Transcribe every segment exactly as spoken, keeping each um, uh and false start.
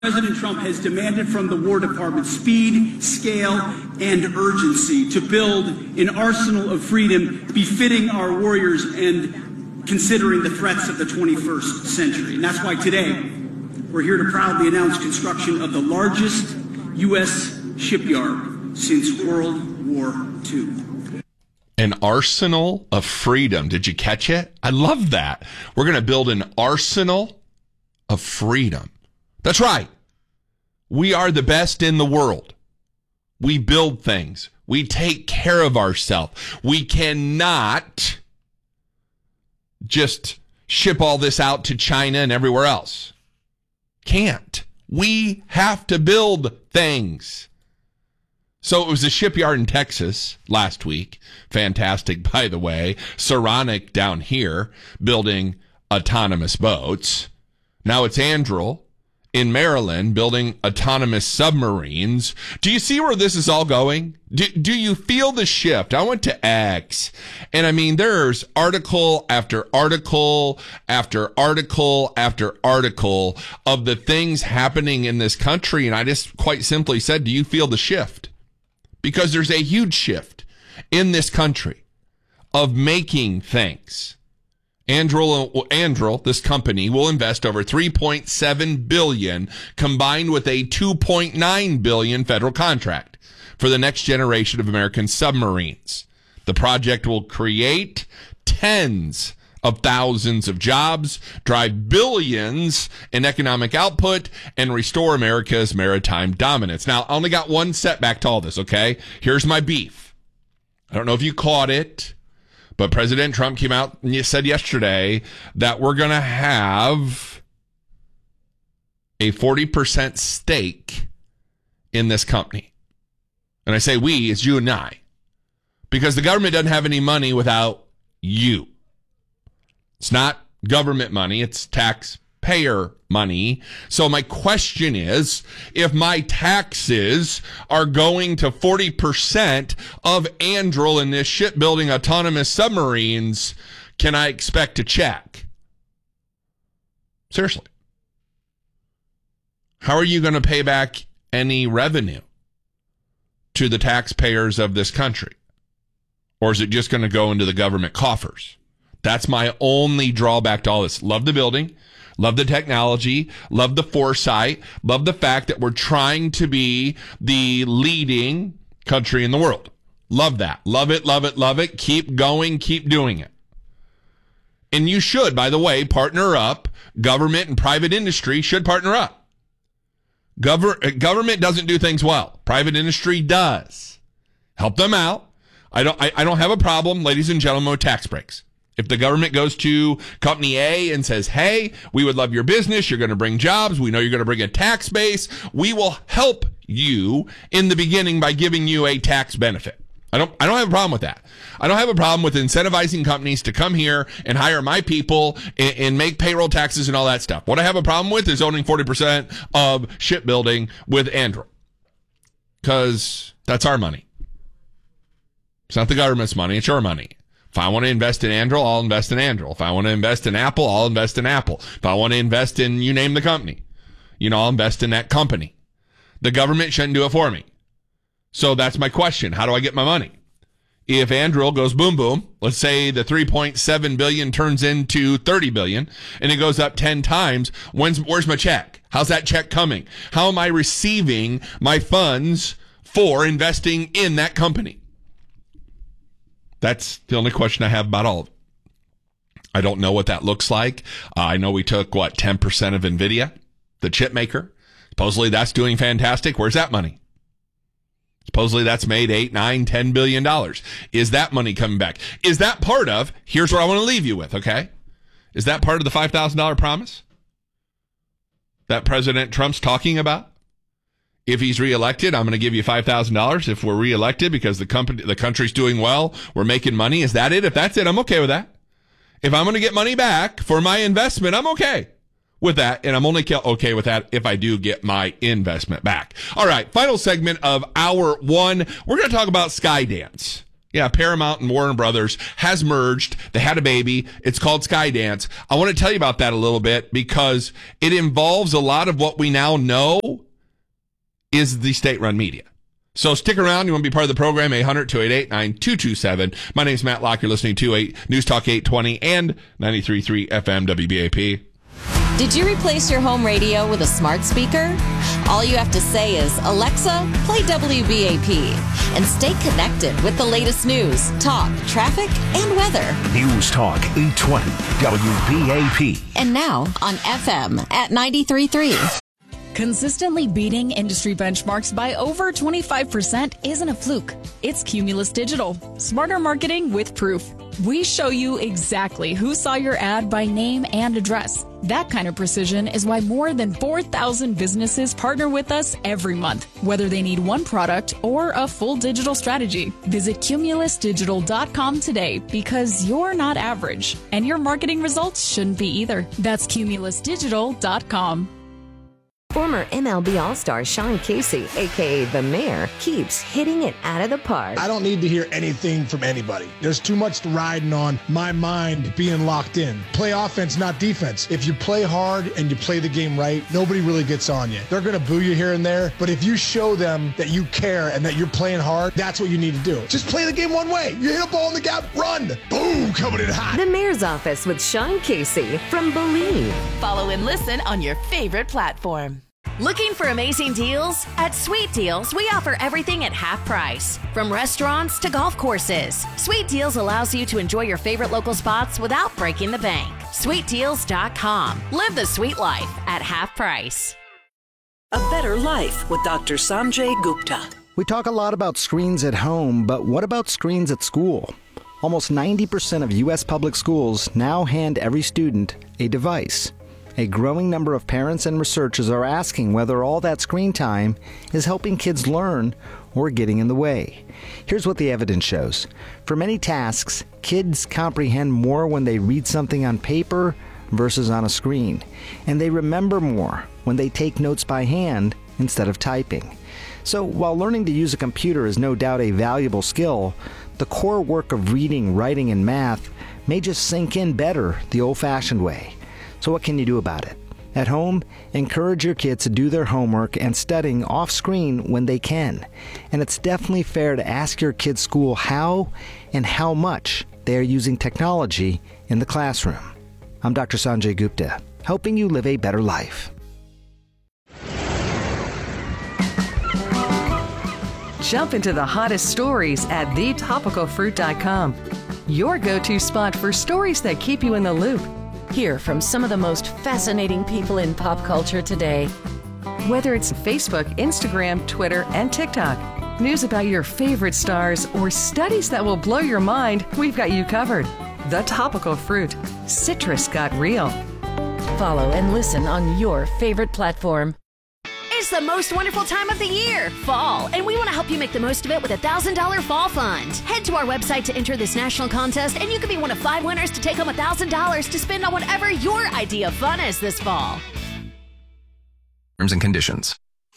President Trump has demanded from the War Department speed, scale, and urgency to build an arsenal of freedom befitting our warriors and considering the threats of the twenty-first century. And that's why today we're here to proudly announce construction of the largest U S shipyard since World War Two. An arsenal of freedom. Did you catch it? I love that. We're going to build an arsenal of freedom. That's right. We are the best in the world. We build things. We take care of ourselves. We cannot just ship all this out to China and everywhere else. Can't. We have to build things. So it was a shipyard in Texas last week. Fantastic, by the way. Saronic down here building autonomous boats. Now it's Anduril in Maryland building autonomous submarines. Do you see where this is all going? Do, do you feel the shift? I went to X, and I mean, there's article after article after article after article of the things happening in this country, and I just quite simply said, do you feel the shift? Because there's a huge shift in this country of making things. Anduril, Anduril, this company, will invest over three point seven billion dollars combined with a two point nine billion dollars federal contract for the next generation of American submarines. The project will create tens of thousands of jobs, drive billions in economic output, and restore America's maritime dominance. Now, I only got one setback to all this, okay? Here's my beef. I don't know if you caught it, but President Trump came out and said yesterday that we're going to have a forty percent stake in this company. And I say we, it's you and I. Because the government doesn't have any money without you. It's not government money, it's taxpayer money. So my question is, if my taxes are going to forty percent of Anduril in this shipbuilding autonomous submarines, can I expect a check? Seriously. How are you going to pay back any revenue to the taxpayers of this country? Or is it just going to go into the government coffers? That's my only drawback to all this. Love the building, love the technology, love the foresight, love the fact that we're trying to be the leading country in the world. Love that. Love it, love it, love it. Keep going, keep doing it. And you should, by the way, partner up. Government and private industry should partner up. Gover- government doesn't do things well. Private industry does. Help them out. I don't, I, I don't have a problem, ladies and gentlemen, with tax breaks. If the government goes to company A and says, hey, we would love your business, you're going to bring jobs, we know you're going to bring a tax base, we will help you in the beginning by giving you a tax benefit. I don't I don't have a problem with that. I don't have a problem with incentivizing companies to come here and hire my people and, and make payroll taxes and all that stuff. What I have a problem with is owning forty percent of shipbuilding with Anduril. Because that's our money. It's not the government's money, it's your money. If I want to invest in Anduril, I'll invest in Anduril. If I want to invest in Apple, I'll invest in Apple. If I want to invest in, you name the company, you know, I'll invest in that company. The government shouldn't do it for me. So that's my question. How do I get my money? If Anduril goes boom, boom, let's say the three point seven billion turns into thirty billion and it goes up ten times. When's, where's my check? How's that check coming? How am I receiving my funds for investing in that company? That's the only question I have about all of it. I don't know what that looks like. Uh, I know we took, what, ten percent of NVIDIA, the chip maker. Supposedly that's doing fantastic. Where's that money? Supposedly that's made eight, nine, ten billion dollars. Is that money coming back? Is that part of, here's what I want to leave you with, okay? Is that part of the five thousand dollars promise that President Trump's talking about? If he's reelected, I'm going to give you five thousand dollars. If we're reelected because the company, the country's doing well, we're making money. Is that it? If that's it, I'm okay with that. If I'm going to get money back for my investment, I'm okay with that. And I'm only okay with that if I do get my investment back. All right. Final segment of hour one. We're going to talk about Skydance. Yeah, Paramount and Warner Brothers has merged. They had a baby. It's called Skydance. I want to tell you about that a little bit because it involves a lot of what we now know is the state-run media. So stick around. You want to be part of the program, eight hundred, two eight eight, nine two two seven. My name's Matt Locke. You're listening to a News Talk eight twenty and ninety-three point three F M W B A P. Did you replace your home radio with a smart speaker? All you have to say is, Alexa, play W B A P, and stay connected with the latest news, talk, traffic, and weather. News Talk eight twenty W B A P. And now on F M at ninety-three point three. Consistently beating industry benchmarks by over twenty-five percent isn't a fluke. It's Cumulus Digital. Smarter marketing with proof. We show you exactly who saw your ad by name and address. That kind of precision is why more than four thousand businesses partner with us every month, whether they need one product or a full digital strategy. Visit cumulus digital dot com today because you're not average, and your marketing results shouldn't be either. That's cumulus digital dot com. Former M L B All-Star Sean Casey, a k a. The Mayor, keeps hitting it out of the park. I don't need to hear anything from anybody. There's too much riding on my mind being locked in. Play offense, not defense. If you play hard and you play the game right, nobody really gets on you. They're going to boo you here and there, but if you show them that you care and that you're playing hard, that's what you need to do. Just play the game one way. You hit a ball in the gap, run. Boom, coming in hot. The Mayor's Office with Sean Casey from Believe. Follow and listen on your favorite platform. Looking for amazing deals? At Sweet Deals, we offer everything at half price. From restaurants to golf courses, Sweet Deals allows you to enjoy your favorite local spots without breaking the bank. sweet deals dot com. Live the sweet life at half price. A Better Life with Doctor Sanjay Gupta. We talk a lot about screens at home, but what about screens at school? Almost ninety percent of U S public schools now hand every student a device. A growing number of parents and researchers are asking whether all that screen time is helping kids learn or getting in the way. Here's what the evidence shows. For many tasks, kids comprehend more when they read something on paper versus on a screen, and they remember more when they take notes by hand instead of typing. So while learning to use a computer is no doubt a valuable skill, the core work of reading, writing, and math may just sink in better the old-fashioned way. So what can you do about it? At home, encourage your kids to do their homework and studying off-screen when they can. And it's definitely fair to ask your kids' school how and how much they are using technology in the classroom. I'm Doctor Sanjay Gupta, helping you live a better life. Jump into the hottest stories at the topical fruit dot com. Your go-to spot for stories that keep you in the loop. Hear from some of the most fascinating people in pop culture today. Whether it's Facebook, Instagram, Twitter, and TikTok, news about your favorite stars, or studies that will blow your mind, we've got you covered. The Topical Fruit. Citrus got real. Follow and listen on your favorite platform. It's the most wonderful time of the year, fall, and we want to help you make the most of it with a one thousand dollars Fall Fund. Head to our website to enter this national contest, and you could be one of five winners to take home one thousand dollars to spend on whatever your idea of fun is this fall. Terms and conditions.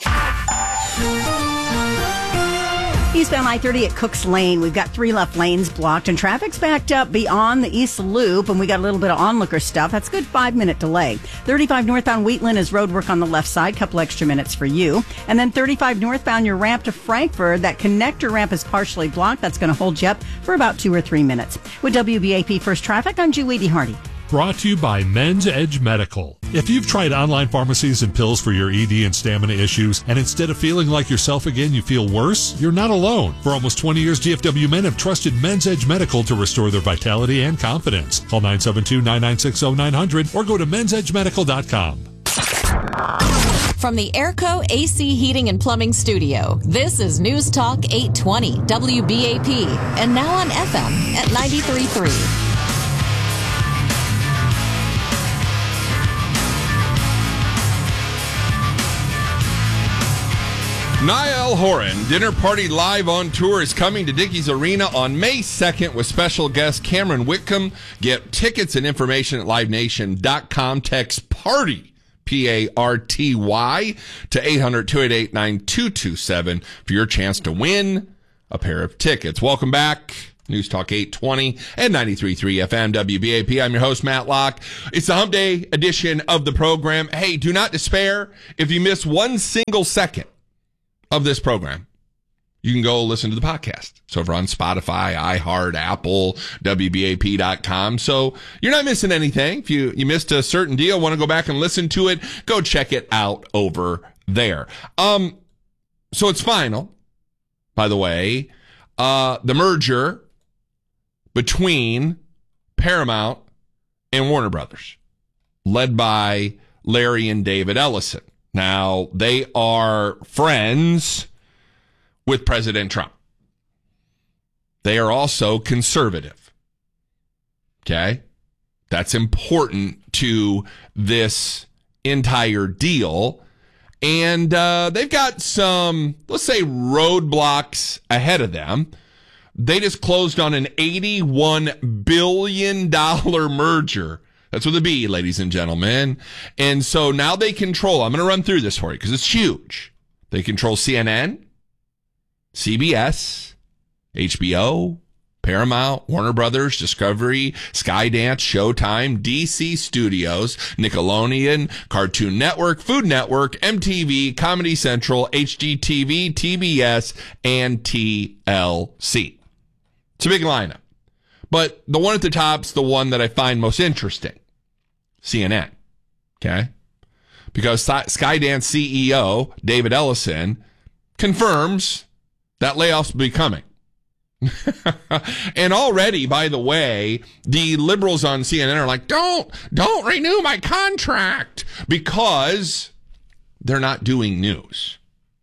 Eastbound I thirty at Cooks Lane. We've got three left lanes blocked, and traffic's backed up beyond the East Loop, and we got a little bit of onlooker stuff. That's a good five-minute delay. thirty-five northbound Wheatland is road work on the left side, couple extra minutes for you. And then thirty-five northbound, your ramp to Frankfurt, that connector ramp is partially blocked. That's going to hold you up for about two or three minutes. With W B A P First Traffic, I'm Julie Hardy. Brought to you by Men's Edge Medical. If you've tried online pharmacies and pills for your E D and stamina issues, and instead of feeling like yourself again, you feel worse, you're not alone. For almost twenty years, D F W men have trusted Men's Edge Medical to restore their vitality and confidence. Call nine seven two, nine nine six, zero nine zero zero or go to men's edge medical dot com. From the Airco A C Heating and Plumbing Studio, this is News Talk eight twenty W B A P, and now on F M at ninety-three point three. Niall Horan, Dinner Party Live on Tour, is coming to Dickies Arena on May second with special guest Cameron Whitcomb. Get tickets and information at live nation dot com. Text PARTY, P A R T Y, to eight hundred, two eight eight, nine two two seven for your chance to win a pair of tickets. Welcome back. News Talk eight twenty and ninety-three point three F M W B A P. I'm your host, Matt Locke. It's the Hump Day edition of the program. Hey, do not despair. If you miss one single second of this program, you can go listen to the podcast. So over on Spotify, iHeart, Apple, W B A P dot com. So you're not missing anything. If you, you missed a certain deal, want to go back and listen to it, go check it out over there. Um, so it's final, by the way. Uh, the merger between Paramount and Warner Brothers, led by Larry and David Ellison. Now, they are friends with President Trump. They are also conservative. Okay? That's important to this entire deal. And uh, they've got some, let's say, roadblocks ahead of them. They just closed on an eighty-one billion dollars merger. That's with a B, ladies and gentlemen. And so now they control, I'm going to run through this for you because it's huge. They control C N N, C B S, H B O, Paramount, Warner Brothers, Discovery, Skydance, Showtime, D C Studios, Nickelodeon, Cartoon Network, Food Network, M T V, Comedy Central, H G T V, T B S, and T L C. It's a big lineup. But the one at the top's the one that I find most interesting. C N N. Okay? Because Skydance C E O, David Ellison, confirms that layoffs will be coming. And already, by the way, the liberals on C N N are like, don't, don't renew my contract because they're not doing news.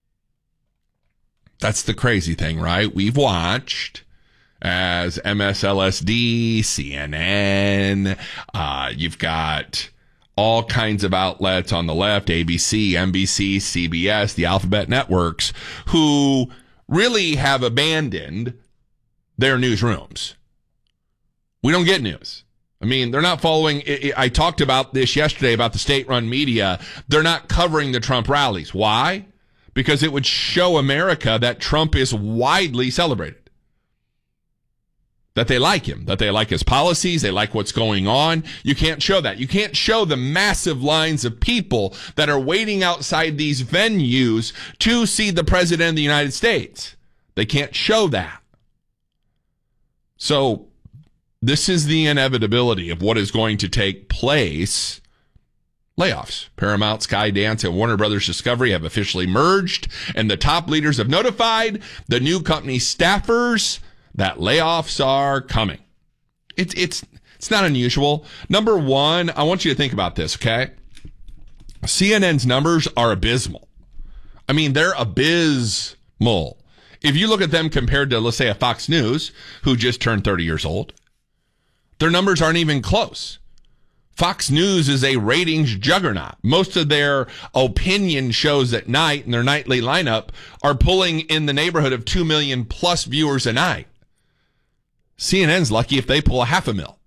That's the crazy thing, right? We've watched as M S L S D, C N N, uh, you've got all kinds of outlets on the left, A B C, N B C, C B S, the Alphabet networks, who really have abandoned their newsrooms. We don't get news. I mean, they're not following. I talked about this yesterday about the state-run media. They're not covering the Trump rallies. Why? Because it would show America that Trump is widely celebrated. That they like him, that they like his policies, they like what's going on. You can't show that. You can't show the massive lines of people that are waiting outside these venues to see the president of the United States. They can't show that. So this is the inevitability of what is going to take place. Layoffs. Paramount, Skydance, and Warner Brothers Discovery have officially merged, and the top leaders have notified the new company staffers that layoffs are coming. It's it's it's not unusual. Number one, I want you to think about this, okay? C N N's numbers are abysmal. I mean, they're abysmal. If you look at them compared to, let's say, a Fox News, who just turned thirty years old, their numbers aren't even close. Fox News is a ratings juggernaut. Most of their opinion shows at night and their nightly lineup are pulling in the neighborhood of two million plus viewers a night. C N N's lucky if they pull a half a mil.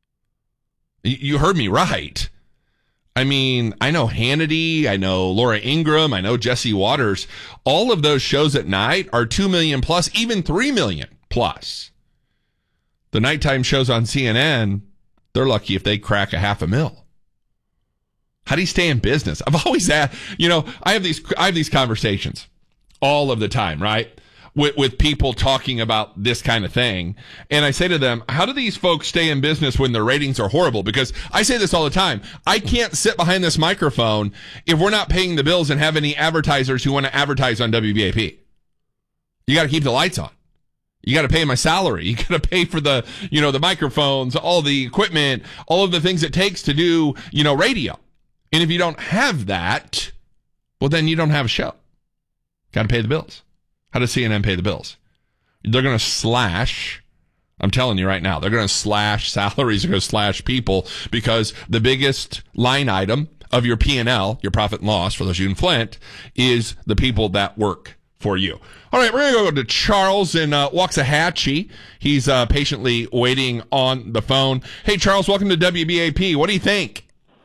You heard me right. I mean, I know Hannity, I know Laura Ingraham, I know Jesse Waters. All of those shows at night are two million plus, even three million plus. The nighttime shows on C N N, they're lucky if they crack a half a mil. How do you stay in business? I've always asked, you know, I have these, I have these conversations all of the time, right? With, with people talking about this kind of thing. And I say to them, how do these folks stay in business when their ratings are horrible? Because I say this all the time. I can't sit behind this microphone if we're not paying the bills and have any advertisers who want to advertise on W B A P. You got to keep the lights on. You got to pay my salary. You got to pay for the, you know, the microphones, all the equipment, all of the things it takes to do, you know, radio. And if you don't have that, well, then you don't have a show. Got to pay the bills. How does C N N pay the bills? They're going to slash, I'm telling you right now, they're going to slash salaries, they're going to slash people, because the biggest line item of your P and L, your profit and loss, for those of you in Flint, is the people that work for you. All right, we're going to go to Charles in uh, Waxahachie. He's uh, patiently waiting on the phone. Hey, Charles, welcome to W B A P. What do you think?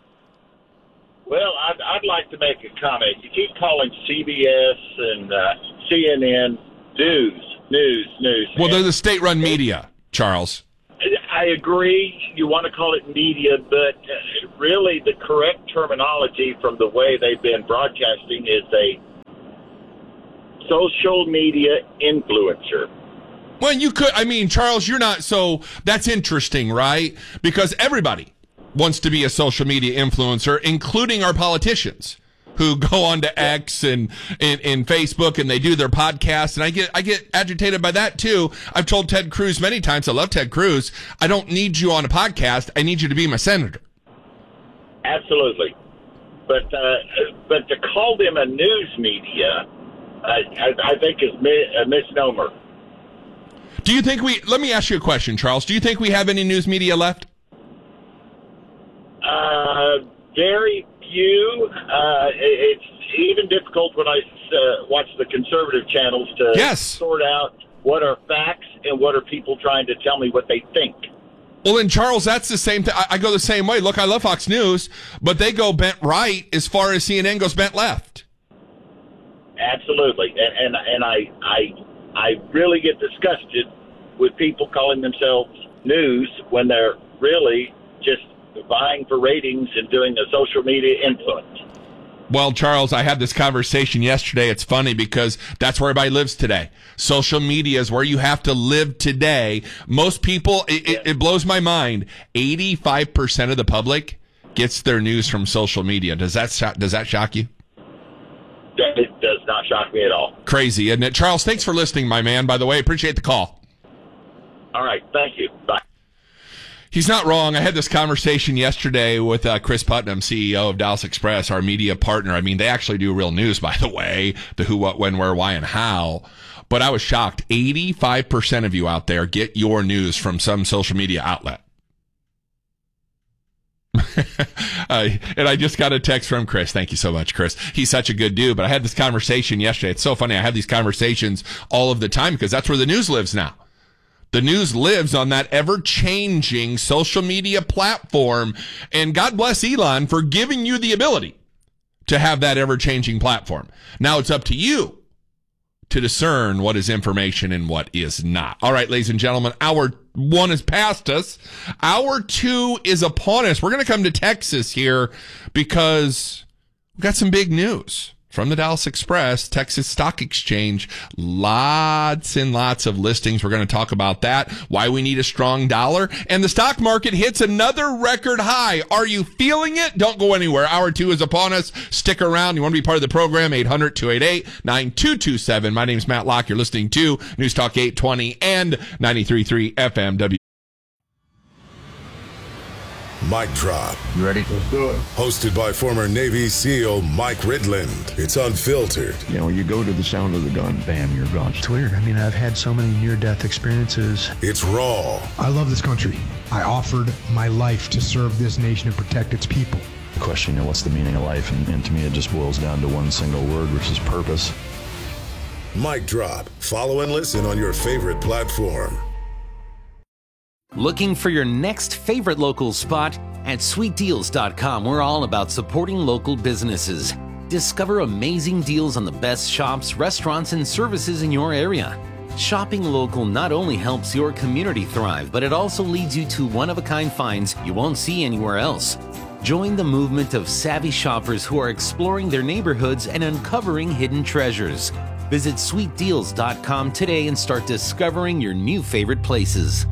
Well, I'd, I'd like to make a comment. You keep calling C B S and uh, C N N news. news, news. Well, they're the state-run media, Charles. I agree. You want to call it media, but uh, really the correct terminology from the way they've been broadcasting is a social media influencer. Well, you could, I mean, Charles, you're not, so that's interesting, right? Because everybody wants to be a social media influencer, including our politicians who go on to X and, and, and Facebook and they do their podcasts. And I get, I get agitated by that too. I've told Ted Cruz many times, I love Ted Cruz. I don't need you on a podcast. I need you to be my senator. Absolutely. But, uh, but to call them a news media, I, I, I think is mi- a misnomer. Do you think we, let me ask you a question, Charles. Do you think we have any news media left? Uh, very few. Uh, it, it's even difficult when I uh, watch the conservative channels to yes. sort out what are facts and what are people trying to tell me what they think. Well, and Charles, that's the same thing. I, I go the same way. Look, I love Fox News, but they go bent right as far as C N N goes bent left. Absolutely. And, and, and I, I, I really get disgusted with people calling themselves news when they're really just vying for ratings and doing a social media influence. Well, Charles, I had this conversation yesterday. It's funny because that's where everybody lives today. Social media is where you have to live today. Most people, it, it, it blows my mind. eighty-five percent of the public gets their news from social media. Does that shock, does that shock you? It does not shock me at all. Crazy, isn't it? Charles, thanks for listening, my man. By the way, appreciate the call. All right. Thank you. Bye. He's not wrong. I had this conversation yesterday with uh, Chris Putnam, C E O of Dallas Express, our media partner. I mean, they actually do real news, by the way, the who, what, when, where, why, and how. But I was shocked. eighty-five percent of you out there get your news from some social media outlet. uh, and I just got a text from Chris. Thank you so much, Chris. He's such a good dude. But I had this conversation yesterday. It's so funny. I have these conversations all of the time because that's where the news lives now. The news lives on that ever-changing social media platform, and God bless Elon for giving you the ability to have that ever-changing platform. Now it's up to you to discern what is information and what is not. All right, ladies and gentlemen, hour one is past us. Hour two is upon us. We're going to come to Texas here because we've got some big news. From the Dallas Express, Texas Stock Exchange, lots and lots of listings. We're going to talk about that, why we need a strong dollar, and the stock market hits another record high. Are you feeling it? Don't go anywhere. Hour two is upon us. Stick around. You want to be part of the program, eight hundred, two eight eight, nine two two seven. My name's Matt Locke. You're listening to News Talk eight twenty and ninety-three point three F M W. Mic Drop. You ready? Let's do it. Hosted by former Navy SEAL Mike Ridland. It's unfiltered. You know, you go to the sound of the gun, bam, you're gone. It's weird. I mean, I've had so many near-death experiences. It's raw. I love this country. I offered my life to serve this nation and protect its people. The question, you know, what's the meaning of life? And, and to me, it just boils down to one single word, which is purpose. Mic Drop. Follow and listen on your favorite platform. Looking for your next favorite local spot? At sweet deals dot com, we're all about supporting local businesses. Discover amazing deals on the best shops, restaurants, and services in your area. Shopping local not only helps your community thrive, but it also leads you to one-of-a-kind finds you won't see anywhere else. Join the movement of savvy shoppers who are exploring their neighborhoods and uncovering hidden treasures. Visit sweet deals dot com today and start discovering your new favorite places.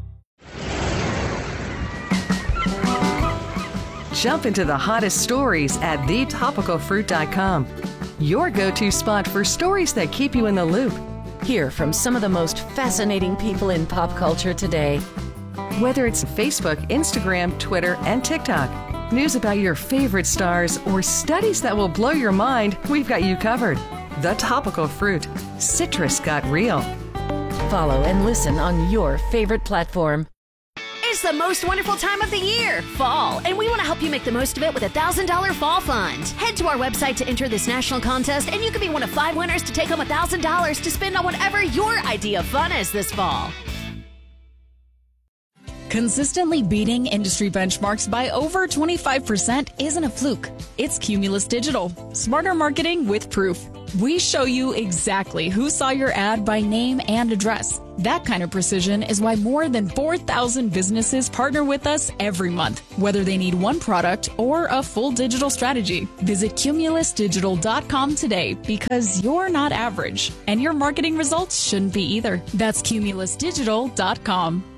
Jump into the hottest stories at the topical fruit dot com. Your go-to spot for stories that keep you in the loop. Hear from some of the most fascinating people in pop culture today. Whether it's Facebook, Instagram, Twitter, and TikTok, news about your favorite stars, or studies that will blow your mind, we've got you covered. The Topical Fruit. Citrus got real. Follow and listen on your favorite platform. It's the most wonderful time of the year, fall, and we want to help you make the most of it with a one thousand dollars Fall Fund. Head to our website to enter this national contest, and you could be one of five winners to take home one thousand dollars to spend on whatever your idea of fun is this fall. Consistently beating industry benchmarks by over twenty-five percent isn't a fluke. It's Cumulus Digital, smarter marketing with proof. We show you exactly who saw your ad by name and address. That kind of precision is why more than four thousand businesses partner with us every month, whether they need one product or a full digital strategy. Visit cumulus digital dot com today because you're not average, and your marketing results shouldn't be either. That's cumulus digital dot com.